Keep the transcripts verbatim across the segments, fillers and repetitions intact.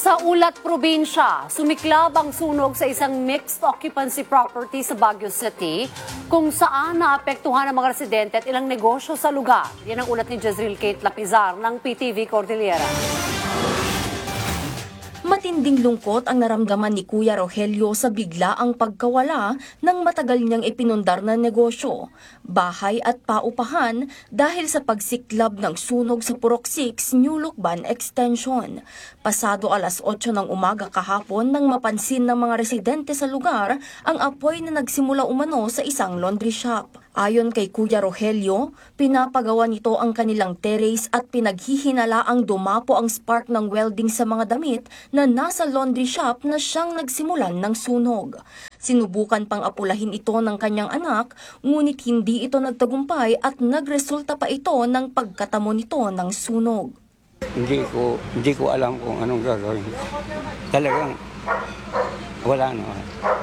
Sa Ulat Probinsya, sumiklab ang sunog sa isang mixed occupancy property sa Baguio City kung saan naapektuhan ang mga residente at ilang negosyo sa lugar. Yan ang ulat ni Jezreel Kate Lapizar ng P T V Cordillera. Matinding lungkot ang naramdaman ni Kuya Rogelio sa bigla ang pagkawala ng matagal niyang ipinundar na negosyo, bahay at paupahan dahil sa pagsiklab ng sunog sa Purok six New Lucban Extension. Pasado alas otso ng umaga kahapon nang mapansin ng mga residente sa lugar ang apoy na nagsimula umano sa isang laundry shop. Ayon kay Kuya Rogelio, pinapagawa nito ang kanilang terrace at pinaghihinala ang dumapo ang spark ng welding sa mga damit na nasa laundry shop na siyang nagsimulan ng sunog. Sinubukan pang apulahin ito ng kanyang anak, ngunit hindi ito nagtagumpay at nagresulta pa ito ng pagkatamo nito ng sunog. Hindi ko, hindi ko alam kung anong gagawin. Talagang wala na.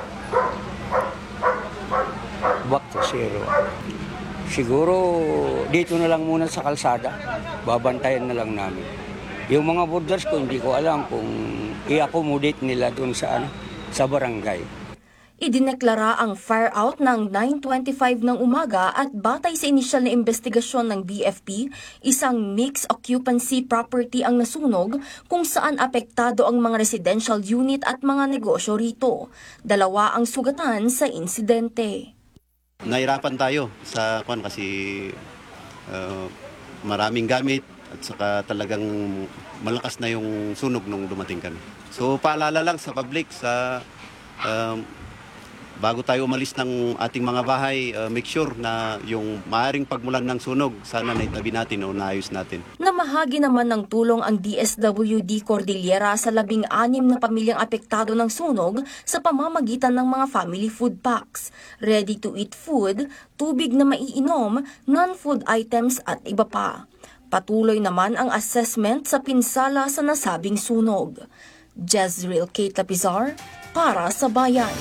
Back to zero. Siguro dito na lang muna sa kalsada. Babantayan na lang namin. Yung mga borders ko, hindi ko alam kung i-accommodate nila dun sa, ano, sa barangay. Idineklara ang fire out ng nine twenty-five ng umaga at batay sa inisyal na investigasyon ng B F P, isang mixed occupancy property ang nasunog kung saan apektado ang mga residential unit at mga negosyo rito. Dalawa ang sugatan sa insidente. Nahirapan tayo sa kwan kasi uh, maraming gamit at saka talagang malakas na yung sunog nung dumating kami. So paalala lang sa public sa um, bago tayo umalis ng ating mga bahay, uh, make sure na yung maaaring pagmulan ng sunog, sana naitabi natin o naayos natin. Namahagi naman ng tulong ang D S W D Cordillera sa labing anim na pamilyang apektado ng sunog sa pamamagitan ng mga family food packs, ready-to-eat food, tubig na maiinom, non-food items at iba pa. Patuloy naman ang assessment sa pinsala sa nasabing sunog. Jezreel Kate Lapizar para sa Bayan.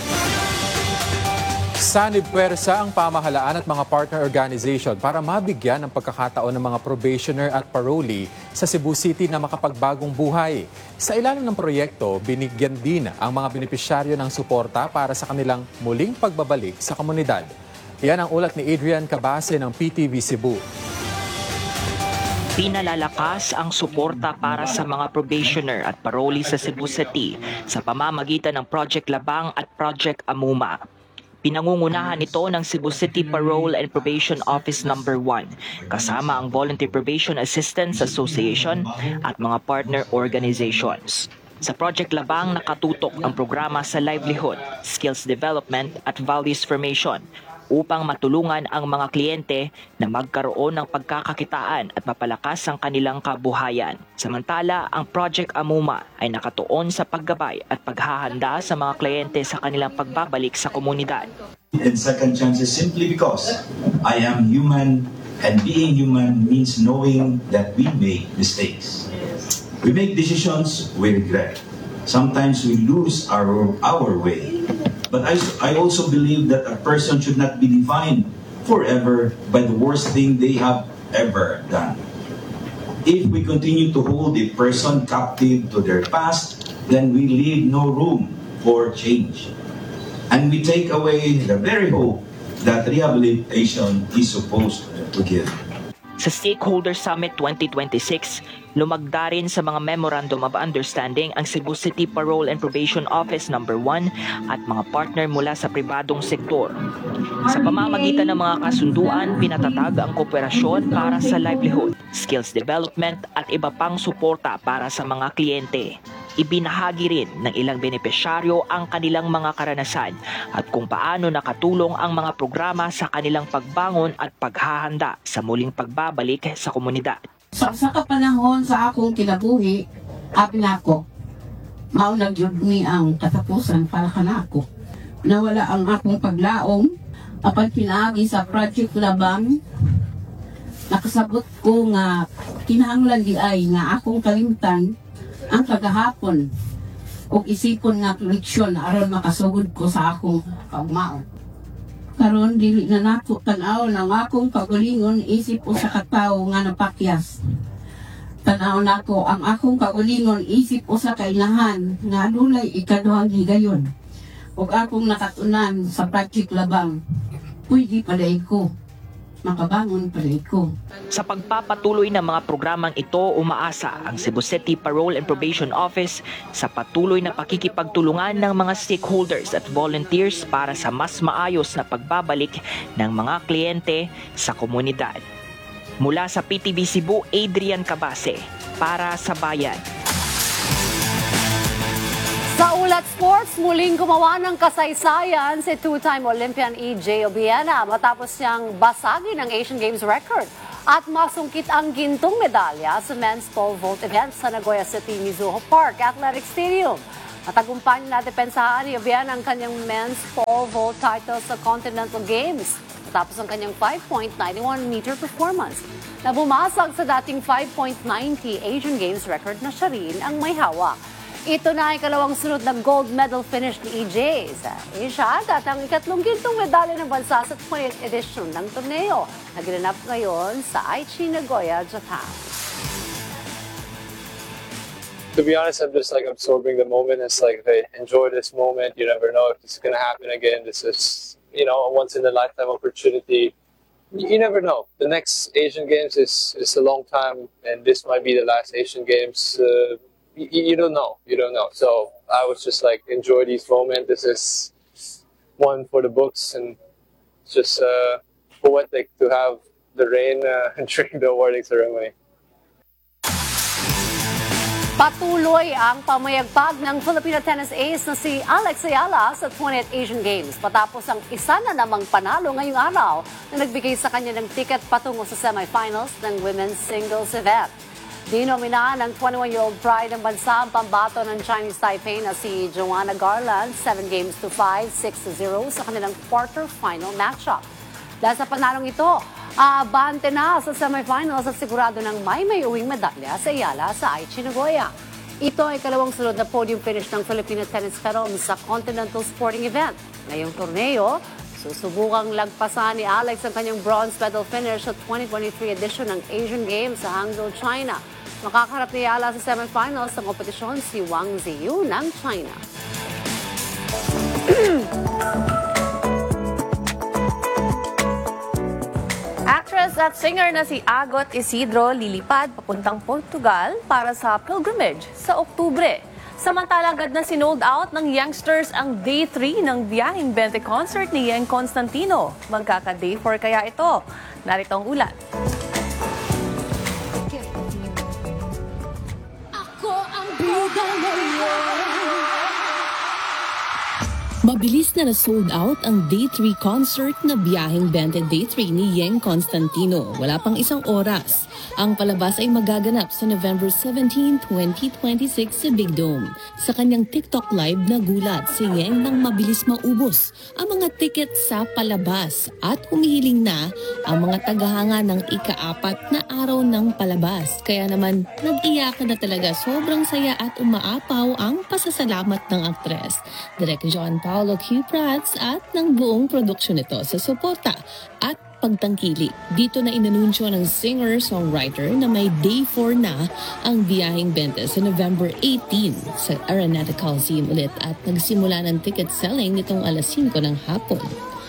Sanib puwersa ang pamahalaan at mga partner organization para mabigyan ng pagkakataon ng mga probationer at parolee sa Cebu City na makapagbagong buhay. Sa ilalim ng proyekto, binigyan din ang mga benepisyaryo ng suporta para sa kanilang muling pagbabalik sa komunidad. Yan ang ulat ni Adrian Cabase ng P T V Cebu. Pinalalakas ang suporta para sa mga probationer at parolee sa Cebu City sa pamamagitan ng Project Labang at Project Amuma. Pinangungunahan ito ng Cebu City Parole and Probation Office number one, kasama ang Volunteer Probation Assistance Association at mga partner organizations. Sa Project Labang, nakatutok ang programa sa livelihood, skills development at values formation upang matulungan ang mga kliyente na magkaroon ng pagkakakitaan at mapalakas ang kanilang kabuhayan. Samantala, ang Project Amuma ay nakatuon sa paggabay at paghahanda sa mga kliyente sa kanilang pagbabalik sa komunidad. And second chances simply because I am human, and being human means knowing that we make mistakes. We make decisions we regret. Sometimes we lose our, our way. But I, I also believe that a person should not be defined forever by the worst thing they have ever done. If we continue to hold a person captive to their past, then we leave no room for change. And we take away the very hope that rehabilitation is supposed to give. Sa Stakeholder Summit twenty twenty-six, lumagda rin sa mga Memorandum of Understanding ang Cebu City Parole and Probation Office number one at mga partner mula sa pribadong sektor. Sa pamamagitan ng mga kasunduan, pinatatag ang kooperasyon para sa livelihood, skills development at iba pang suporta para sa mga kliyente. Ibinahagi rin ng ilang benepisyaryo ang kanilang mga karanasan at kung paano nakatulong ang mga programa sa kanilang pagbangon at paghahanda sa muling pagbabalik sa komunidad. Sa, sa kapanahon sa akong kinabuhi, abi na ako, mao nagyud mi ang katapusan para kanako. Nawala ang akong paglaom, apan pinaagi sa Project Labang. Nakasabot ko nga kinahanglan di ay nga akong kalimtan ang kagahapon o isipon nga leksyon aron makasugod ko sa akong kaugmaon. Karon dili na nako tan-aw ng akong pagalingon isip o sa katawo nga napakyas. Tanaw na ko ang akong kaulingon isip usa ka inahan nga adunay ikaduhang higayon. Ug akong nakatunan sa project labang, pwede pala ko. Makabangon pala ko. Sa pagpapatuloy ng mga programang ito, umaasa ang Cebu City Parole and Probation Office sa patuloy na pakikipagtulungan ng mga stakeholders at volunteers para sa mas maayos na pagbabalik ng mga kliyente sa komunidad. Mula sa P T V Cebu, Adrian Cabase, para sa Bayan. Sa Ulat Sports, muling gumawa ng kasaysayan si two-time Olympian E J Obiena matapos niyang basagin ang Asian Games record at masungkit ang gintong medalya sa men's pole vault event sa Nagoya City Mizuho Park Athletic Stadium. Matagumpay na depensahan ni Obiena ang kanyang men's pole vault title sa Continental Games matapos ang kanyang five point nine one meter performance na bumasag sa dating five point nine zero Asian Games record na siya rin ang may hawak. Ito na ay kalawang sunod na gold medal finish ni E J sa Asia at ang ikatlong gintong medalya ng bansa sa twentieth edition ng torneo na ginanap ngayon sa Aichi, Nagoya, Japan. To be honest, I'm just like absorbing the moment. It's like, okay, enjoy this moment. You never know if it's going to happen again. This is, you know, a once in a lifetime opportunity. You, you never know. The next Asian Games is, is a long time, and this might be the last Asian Games. Uh, you, you don't know. You don't know. So I was just like, enjoy these moments. This is one for the books, and it's just uh, poetic to have the rain uh, during the awarding ceremony. Patuloy ang pamayagpag ng Filipino tennis ace na si Alex Ayala sa twentieth Asian Games patapos ang isa na namang panalo ngayong araw na nagbigay sa kanya ng ticket patungo sa semifinals ng women's singles event. Dinomina ng twenty-one-year-old pride ng bansa ang pambato ng Chinese Taipei na si Joanna Garland seven games to five, six to zero sa kanilang quarter-final matchup. Dahil sa panalong ito, aabante na sa semifinals at sigurado ng may may uwing medalya sa Ayala sa Aichi, Nagoya. Ito ay kalawang sunod na podium finish ng Filipino tennis phenom sa Continental Sporting Event. Ngayong torneo, susubukang lagpasan ni Alex ang kanyang bronze medal finish sa twenty twenty-three edition ng Asian Games sa Hangzhou, China. Makakaharap ni Ayala sa semifinals sa kompetisyon si Wang Ziyu ng China. Actress at singer na si Agot Isidro lilipad papuntang Portugal para sa pilgrimage sa Oktubre. Samantala agad na sinold out ng youngsters ang Day three ng Biyaheng twenty concert ni Yeng Constantino. Magkaka-Day four kaya ito. Narito ang ulat. Ako ang bida ngayon. Mabilis na na-sold out ang Day three concert na Biyaheng twenty Day three ni Yeng Constantino. Wala pang isang oras. Ang palabas ay magaganap sa November seventeenth, twenty twenty-six sa Big Dome. Sa kanyang TikTok live nagulat si Yeng nang mabilis maubos ang mga tiket sa palabas at humihiling na ang mga tagahanga ng ika-apat na araw ng palabas. Kaya naman nag-iyakan na talaga, sobrang saya at umaapaw ang pasasalamat ng aktres. Direk John Paulo Q. Prats at ng buong produksyon nito sa suporta at pagtangkili. Dito na inanunsyo ng singer-songwriter na may Day four na ang Biyaheng twenty sa November eighteenth sa Araneta Coliseum ulit at nagsimula ng ticket selling nitong alas singko ng hapon.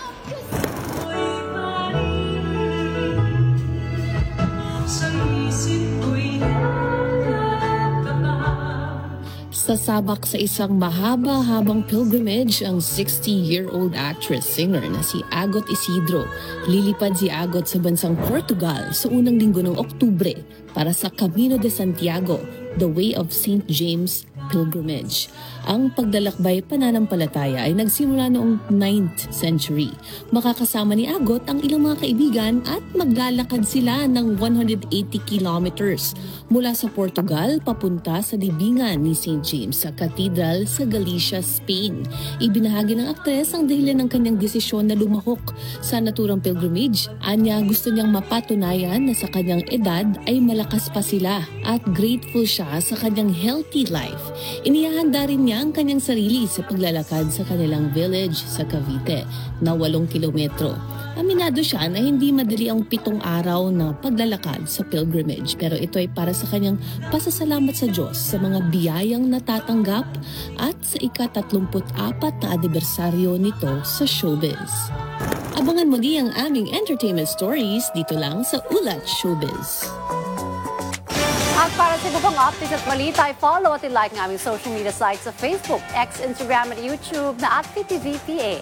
Sasabak sa isang mahaba-habang pilgrimage ang sixty-year-old actress-singer na si Agot Isidro. Lilipad si Agot sa bansang Portugal sa unang linggo ng Oktubre para sa Camino de Santiago, the Way of Saint James Pilgrimage. Ang paglalakbay pananampalataya ay nagsimula noong ninth century. Makakasama ni Agot ang ilang mga kaibigan at maglalakad sila ng one hundred eighty kilometers mula sa Portugal papunta sa libingan ni Saint James sa Cathedral sa Galicia, Spain. Ibinahagi ng aktres ang dahilan ng kanyang desisyon na lumahok sa naturang pilgrimage. Anya, gusto niyang mapatunayan na sa kanyang edad ay malakas pa sila at grateful siya sa kanyang healthy life. Inihahanda rin niya ang kanyang sarili sa paglalakad sa kanilang village sa Cavite na walong kilometro. Aminado siya na hindi madali ang pitong araw na paglalakad sa pilgrimage, pero ito ay para sa kanyang pasasalamat sa Diyos sa mga biyayang natatanggap at sa ika-tatlumput-apat na anibersaryo nito sa showbiz. Abangan mo di ang aming entertainment stories dito lang sa Ulat Showbiz. At para sa iba pang updates at balita, i-follow at i-like ng aming social media sites sa Facebook, X, Instagram at YouTube na at P T V P A.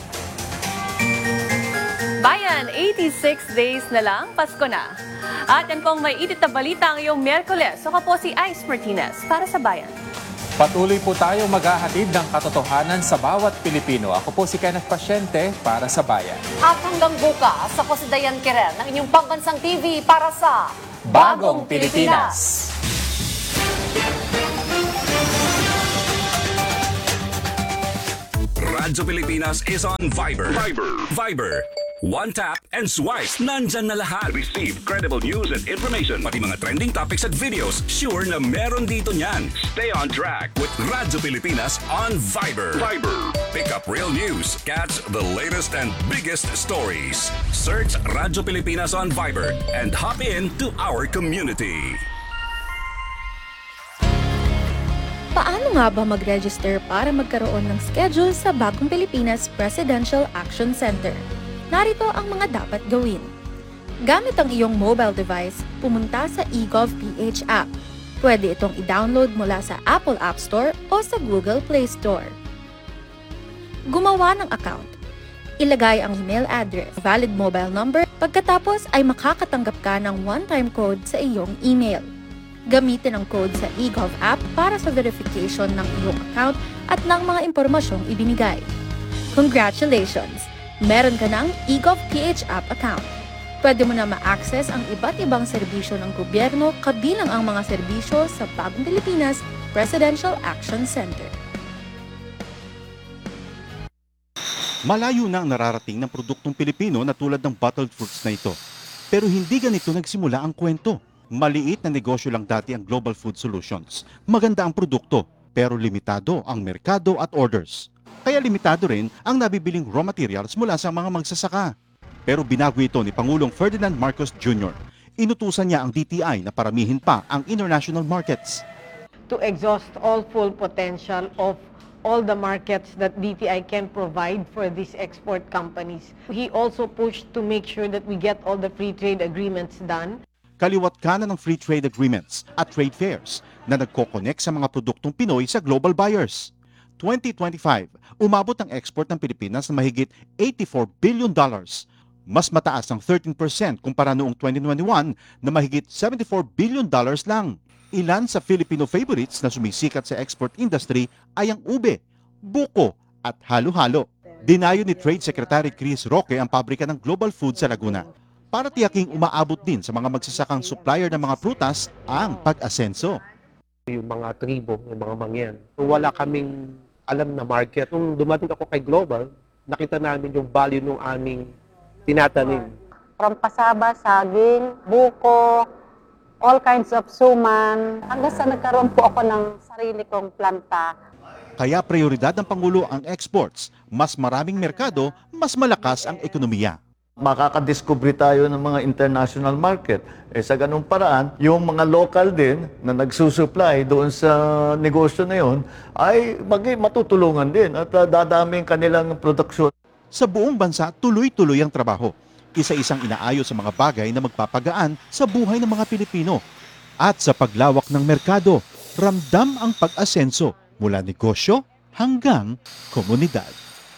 Bayan, eighty-six days na lang, Pasko na. At yan pong may init na balita ngayong Miyerkules. Ako po si Ice Martinez para sa Bayan. Patuloy po tayo maghahatid ng katotohanan sa bawat Pilipino. Ako po si Kenneth Pasyente para sa Bayan. At hanggang bukas, ako si Dayan Kirel ng inyong pambansang T V para sa Bagong Pilipinas. Radyo Pilipinas is on Viber. Viber. Viber. One tap and swipe. Nandyan na lahat. Receive credible news and information. Pati mga trending topics at videos. Sure na meron dito niyan. Stay on track with Radyo Pilipinas on Viber. Viber. Pick up real news. Catch the latest and biggest stories. Search Radyo Pilipinas on Viber and hop in to our community. Paano nga ba mag-register para magkaroon ng schedule sa Bagong Pilipinas Presidential Action Center? Narito ang mga dapat gawin. Gamit ang iyong mobile device, pumunta sa eGovPH app. Pwede itong i-download mula sa Apple App Store o sa Google Play Store. Gumawa ng account. Ilagay ang email address, valid mobile number, pagkatapos ay makakatanggap ka ng one-time code sa iyong email. Gamitin ang code sa eGov app para sa verification ng iyong account at ng mga impormasyong ibinigay. Congratulations! Meron ka ng eGovPH app account. Pwede mo na ma-access ang iba't ibang serbisyo ng gobyerno kabilang ang mga serbisyo sa Bagong Pilipinas Presidential Action Center. Malayo na ang nararating ng produktong Pilipino na tulad ng bottled fruits na ito. Pero hindi ganito nagsimula ang kwento. Maliit na negosyo lang dati ang Global Food Solutions. Maganda ang produkto, pero limitado ang merkado at orders. Kaya limitado rin ang nabibiling raw materials mula sa mga magsasaka. Pero binago ito ni Pangulong Ferdinand Marcos Junior Inutusan niya ang D T I na paramihin pa ang international markets. To exhaust all full potential of all the markets that D T I can provide for these export companies. He also pushed to make sure that we get all the free trade agreements done. Kaliwat kanan ng free trade agreements at trade fairs na nagko-connect sa mga produktong Pinoy sa global buyers. twenty twenty-five, umabot ang export ng Pilipinas na mahigit eighty-four billion dollars. Mas mataas ng thirteen percent kumpara noong twenty twenty-one na mahigit seventy-four billion dollars lang. Ilan sa Filipino favorites na sumisikat sa export industry ay ang ube, buko at halo-halo. Dinayo ni Trade Secretary Chris Roque ang pabrika ng Global Food sa Laguna para tiyaking umaabot din sa mga magsasakang supplier ng mga prutas ang pag-asenso. Yung mga tribo, yung mga mangyan, wala kaming alam na market. Nung dumating ako kay Global, nakita namin yung value ng aming tinatanim. From pasaba, saging, buko, all kinds of suman, hanggang sa nagkaroon po ako ng sarili kong planta. Kaya prioridad ng Pangulo ang exports. Mas maraming merkado, mas malakas ang ekonomiya. Makakadiscovery tayo ng mga international market. Eh, sa ganung paraan, yung mga local din na nagsusupply doon sa negosyo na yon ay mag- matutulungan din at uh, dadami ang kanilang produksyon. Sa buong bansa, tuloy-tuloy ang trabaho. Isa-isang inaayos sa mga bagay na magpapagaan sa buhay ng mga Pilipino. At sa paglawak ng merkado, ramdam ang pag-asenso mula negosyo hanggang komunidad.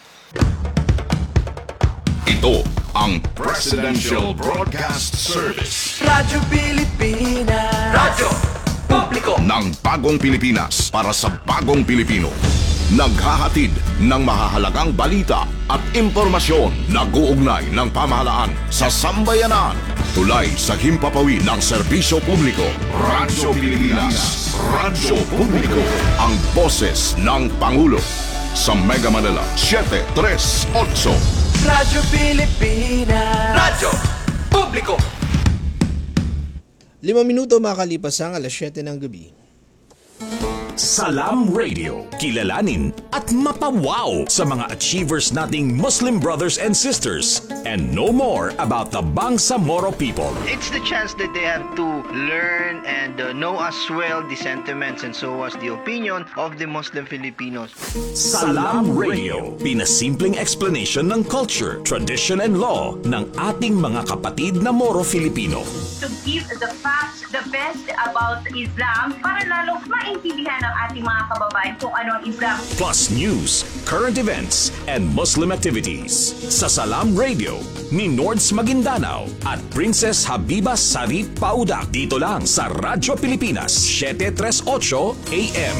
Ito ang Presidential Broadcast Service. Radyo Pilipinas. Radyo Publiko ng Bagong Pilipinas para sa Bagong Pilipino. Naghahatid ng mahahalagang balita at impormasyon na guugnay ng pamahalaan sa sambayanan. Tulay sa himpapawid ng serbisyo publiko. Radyo Pilipinas. Radyo Publiko. Ang boses ng Pangulo. Sa Mega Manila, seven three eight. Radyo Pilipinas. Radyo Publiko. Lima minuto makalipas ang alas siyete ng gabi. Salam Radio. Kilalanin at mapawaw sa mga achievers nating Muslim brothers and sisters and know more about the Bangsamoro people. It's the chance that they have to learn and uh, know as well the sentiments and so as the opinion of the Muslim Filipinos. Salam Radio. Pinasimpleng explanation ng culture, tradition and law ng ating mga kapatid na Moro Filipino. To give the facts, the best about Islam para lalo maintindihan ng ating mga kababayan kung ano ang Islam. Plus news, current events, and Muslim activities. Sa Salam Radio ni Nords Maguindanao at Princess Habiba Sarip Paudak. Dito lang sa Radyo Pilipinas, seven thirty-eight A M.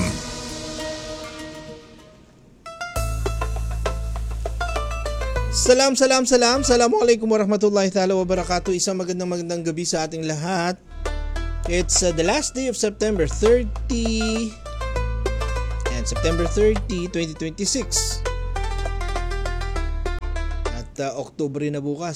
Salam, salam, salam. Assalamualaikum warahmatullahi ta'ala wabarakatuh. Isang magandang magandang gabi sa ating lahat. It's uh, the last day of September thirtieth and September thirtieth, twenty twenty-six. At uh, Oktubre na bukas.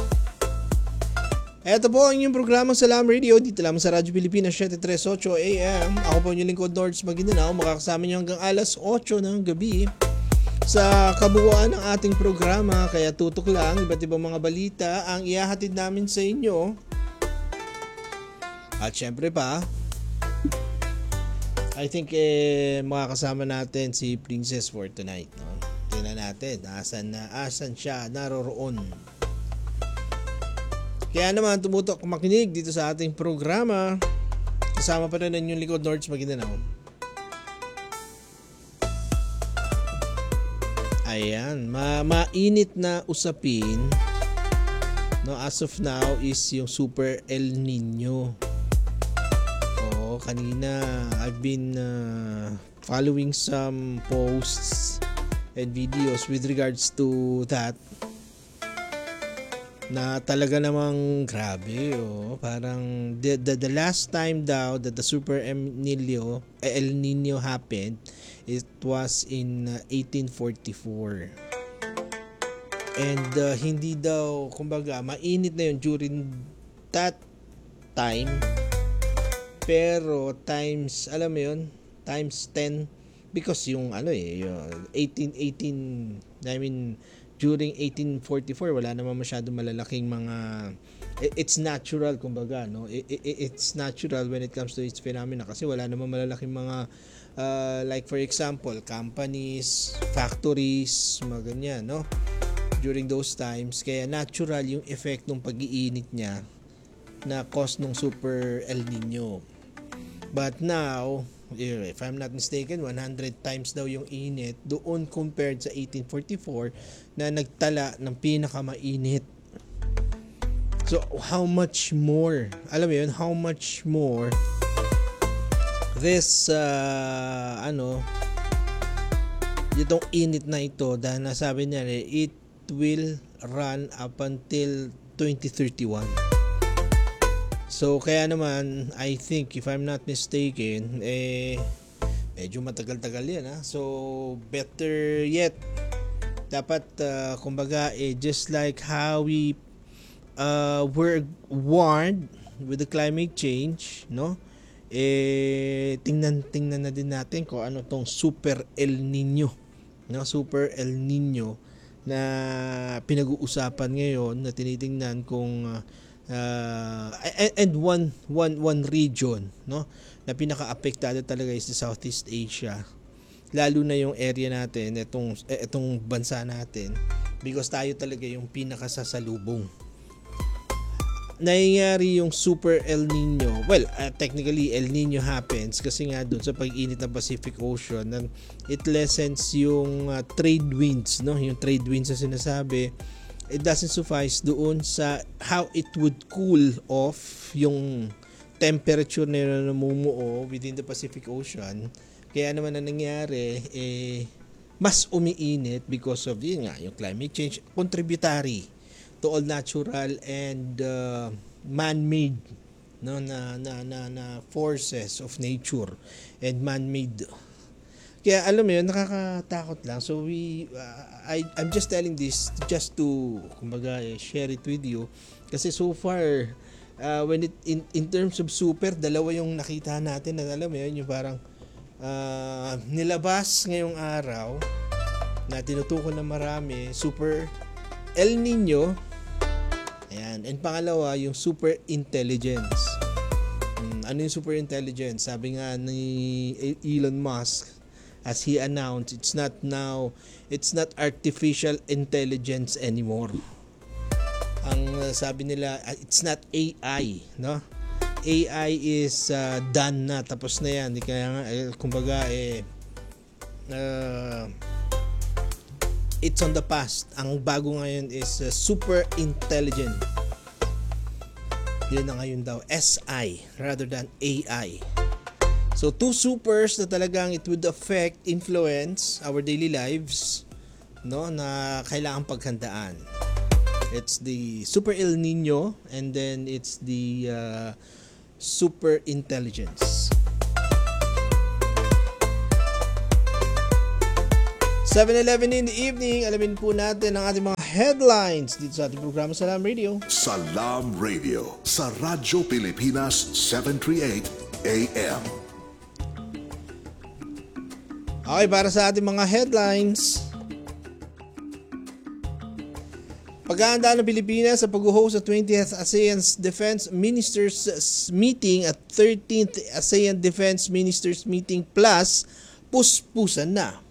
Ito po ang inyong programang Salam Radio dito lamang sa Radyo Pilipinas, seven thirty-eight A M. Ako po yung lingkod Nords Maguindanao. Makakasama niyo hanggang alas eight ng gabi sa kabuuan ng ating programa. Kaya tutok lang, iba't ibang mga balita ang ihahatid namin sa inyo. At syempre pa, I think eh, makakasama natin si Princess for tonight. No? Tingnan natin, asan, na, asan siya naroroon. Kaya naman tumutok makinig dito sa ating programa. Kasama pa rin ang inyong likod Nords Maguindanao. Ayan, ma mainit na usapin, no, as of now is yung Super El Nino. Oo, kanina I've been uh, following some posts and videos with regards to that, na talaga namang grabe. Oh, parang the, the, the last time daw that the Super El Nino, El Nino happened, it was in uh, eighteen forty-four. And uh, hindi daw, kumbaga, mainit na yun during that time. Pero times, alam mo yun, times ten. Because yung ano eh, yung eighteen eighteen, I mean, during eighteen forty-four, wala naman masyadong malalaking mga, it's natural, kumbaga, no? It's natural when it comes to its phenomena kasi wala naman malalaking mga Uh, like for example, companies, factories, mga ganyan, no? During those times, kaya natural yung effect ng pag-iinit niya na cause ng Super El Nino. But now, if I'm not mistaken, one hundred times daw yung init doon compared sa eighteen forty-four na nagtala ng pinakamainit. So, how much more? Alam mo yun, how much more this uh, ano itong init na ito, dahil nasabi niya it will run up until twenty thirty-one. So kaya naman, I think if I'm not mistaken, eh medyo matagal-tagal yan, ha? So better yet, dapat uh, kumbaga eh, just like how we uh, were warned with the climate change, no? Eh tingnan tingnan na din natin kung ano tong Super El Nino, no? Super El Nino na pinag-uusapan ngayon, na tinitingnan kung uh, and one one one region, no, na pinaka-apektado talaga is the Southeast Asia, lalo na yung area natin, itong itong bansa natin, because tayo talaga yung pinakasasalubong. Nangyayari yung Super El Nino. Well, uh, technically El Nino happens kasi nga doon sa pag-init ng Pacific Ocean, and it lessens yung uh, trade winds, no? Yung trade winds na sinasabi, it doesn't suffice doon sa how it would cool off yung temperature na namumuo within the Pacific Ocean. Kaya naman na nangyari, eh, mas umiinit because of yun nga, yung climate change, contributory to all natural and uh, man-made, no, na, na na na forces of nature and man-made. Kaya alam mo yun, nakakatakot lang. So we uh, I I'm just telling this just to kumbaga share it with you kasi so far uh, when it in in terms of super, dalawa yung nakita natin na alam mo yun, yung parang uh, nilabas ngayong araw na tinutukoy na marami, Super El Nino. Ayan. And pangalawa, yung super intelligence. Hmm, ano yung super intelligence? Sabi nga ni Elon Musk, as he announced, it's not now, it's not artificial intelligence anymore. Ang uh, sabi nila, uh, it's not A I, no? A I is uh, done na, tapos na yan. Di kaya nga, eh, kumbaga, eh, uh, it's on the past. Ang bago ngayon is uh, super intelligent. Yun na ngayon daw, S I rather than A I. So, two supers na talagang it would affect, influence our daily lives, no, na kailangan paghandaan. It's the Super El Nino and then it's the uh, super intelligence. seven eleven in the evening, alamin po natin ang ating mga headlines dito sa ating programa Salam Radio. Salam Radio sa Radyo Pilipinas seven thirty-eight A M. Okay, para sa ating mga headlines, paghahanda ng Pilipinas sa pag-host sa twentieth ASEAN Defense Ministers Meeting at thirteenth ASEAN Defense Ministers Meeting Plus, puspusan na.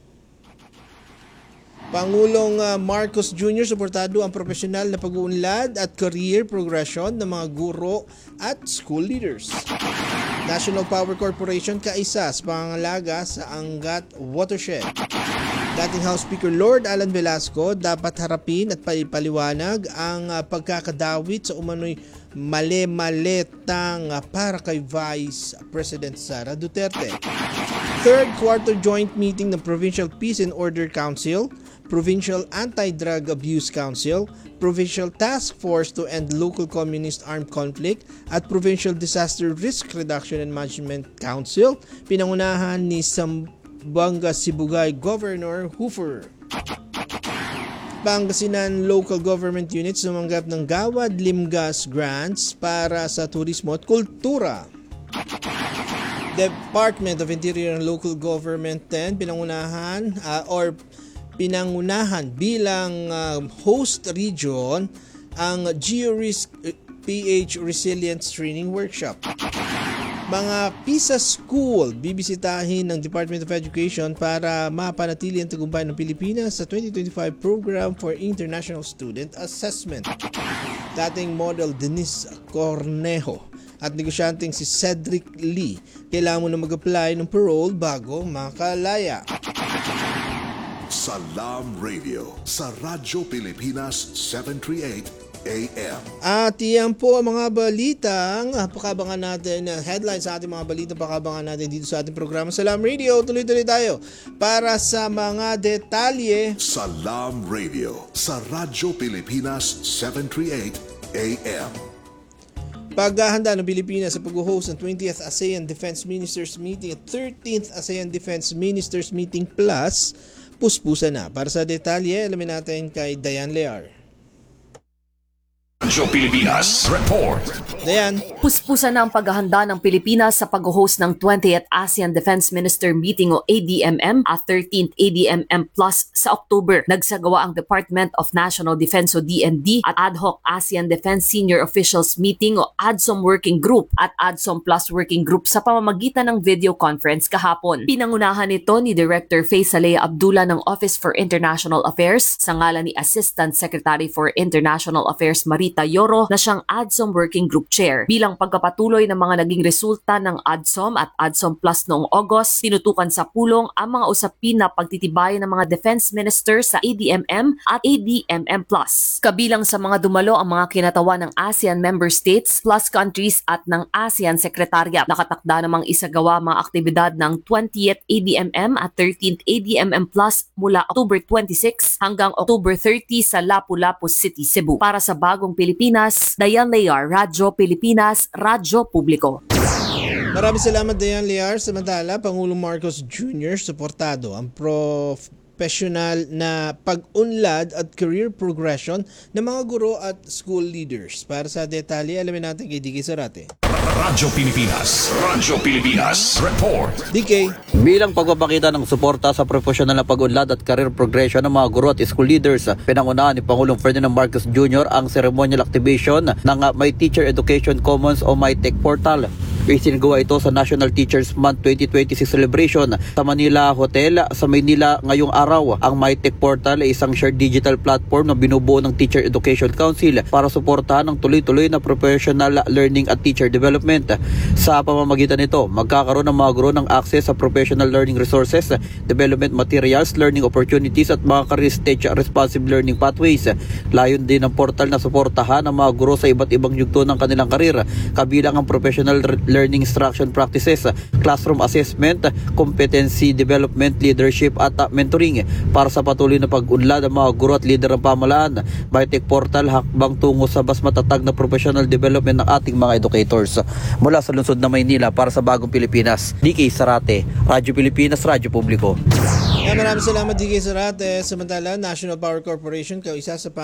Pangulong uh, Marcos Junior suportado ang profesional na pag-uunlad at career progression ng mga guro at school leaders. National Power Corporation kaisa sa pangangalaga sa Angat Watershed. Dating House Speaker Lord Alan Velasco dapat harapin at paipaliwanag ang uh, pagkakadawit sa umano'y male-maletang uh, para kay Vice President Sara Duterte. Third quarter joint meeting ng Provincial Peace and Order Council, Provincial Anti-Drug Abuse Council, Provincial Task Force to End Local Communist Armed Conflict at Provincial Disaster Risk Reduction and Management Council, pinangunahan ni Zamboanga Sibugay Governor Hoover. Pangasinan Local Government Units sumanggap ng Gawad Limgas Grants para sa turismo at kultura. Department of Interior and Local Government din pinangunahan uh, or pinangunahan bilang uh, host region ang GeoRisk P H Resilience Training Workshop. Mga PISA School bibisitahin ng Department of Education para mapanatili ang tagumpay ng Pilipinas sa twenty twenty-five Program for International Student Assessment. Dating model Denise Cornejo at negosyanteng si Cedric Lee kailangan mo na mag-apply ng parole bago makalaya. Salam Radio sa Radyo Pilipinas seven thirty-eight A M. At yan po ang mga balitang pakabangan natin, headlines sa ating mga balita pakabangan natin dito sa ating programa Salam Radio. Tuloy-tuloy tayo para sa mga detalye. Salam Radio sa Radyo Pilipinas seven thirty-eight A M. Paghahanda ng Pilipinas sa pag-host ng twentieth ASEAN Defense Ministers Meeting at thirteenth ASEAN Defense Ministers Meeting Plus, puspusan na. Para sa detalye, alamin natin kay Dayan Lear. Radyo Pilipinas Report. Dayan. Puspusan na ang paghahanda ng Pilipinas sa pag-host ng twentieth ASEAN Defense Minister Meeting o A D M M at thirteenth A D M M Plus sa October. Nagsagawa ang Department of National Defense o D N D at Ad Hoc ASEAN Defense Senior Officials Meeting o A D S O M Working Group at A D S O M Plus Working Group sa pamamagitan ng video conference kahapon. Pinangunahan ito ni Director Faisalea Abdullah ng Office for International Affairs sa ngalan ni Assistant Secretary for International Affairs Marita Yoro na siyang A D S O M Working Group Chair. Bilang pagkapatuloy ng mga naging resulta ng A D S O M at A D S O M Plus noong August, tinutukan sa pulong ang mga usapin na pagtitibayan ng mga defense ministers sa A D M M at A D M M Plus. Kabilang sa mga dumalo ang mga kinatawan ng ASEAN member states, plus countries at ng ASEAN Secretariat. Nakatakda namang isagawa mga aktibidad ng twentieth A D M M at thirteenth A D M M Plus mula October twenty-six hanggang October thirty sa Lapu-Lapu City, Cebu. Para sa bagong Pilipinas, Dayan Lear, Radyo Pilipinas, Radyo Publiko. Maraming salamat Dayan Lear. Samantala, Pangulong Marcos Junior suportado ang professional na pag-unlad at career progression ng mga guro at school leaders. Para sa detalye, alamin natin kay D K Sarate. Radyo Pilipinas. Radyo Pilipinas. Report. D K. Bilang pagpapakita ng suporta sa profesional na pag-unlad at career progression ng mga guro at school leaders, pinangunahan ni Pangulong Ferdinand Marcos Junior ang ceremonial activation ng My Teacher Education Commons o MyTech Portal. Isinagawa ito sa National Teachers Month twenty twenty-six celebration sa Manila Hotel sa Maynila ngayong araw. Ang MyTech Portal ay isang shared digital platform na binubuo ng Teacher Education Council para suportahan ang tuloy-tuloy na professional learning at teacher development. Sa pamamagitan nito, magkakaroon ng mga guro ng access sa professional learning resources, development materials, learning opportunities at mga career stage responsive learning pathways. Layon din ng portal na suportahan ang mga guro sa iba't ibang yugto ng kanilang karir, kabilang ang professional learning instruction practices, classroom assessment, competency development, leadership at mentoring para sa patuloy na pag-unlad ng mga guro at leader ng pamahalaan. MyTech Portal hakbang tungo sa mas matatag na professional development ng ating mga educators. Mula sa lungsod na Maynila para sa Bagong Pilipinas, D K Sarate, Radyo Pilipinas, Radyo Publiko. Maraming salamat D K Sarate. Samantala, National Power Corporation, kaisa sa